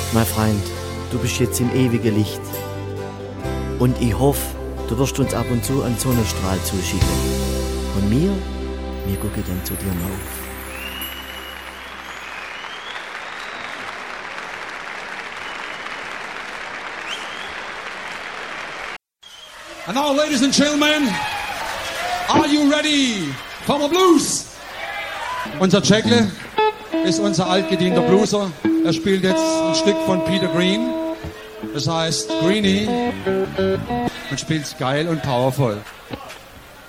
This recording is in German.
Mein Freund, du bist jetzt im ewigen Licht. Und ich hoffe, du wirst uns ab und zu einen Sonnenstrahl zuschicken. Und wir gucken dann zu dir auf. And now, ladies and gentlemen, are you ready for the blues? Unser Jackle ist unser altgedienter Blueser. Er spielt jetzt ein Stück von Peter Green. Das heißt Greenie und spielt's geil und powerful.